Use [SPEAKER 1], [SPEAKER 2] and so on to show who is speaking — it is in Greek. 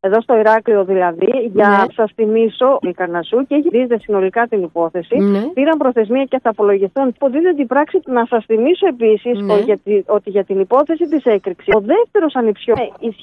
[SPEAKER 1] εδώ στο Ηράκλειο δηλαδή, για να σας θυμίσω, Λικαρνασσού, και έχει δει συνολικά την υπόθεση. Πήραν προθεσμία και θα απολογηθούν. Υποδίδεται την πράξη. Να σας θυμίσω επίσης ότι για την υπόθεση της έκρηξης, ο δεύτερος ανιψιός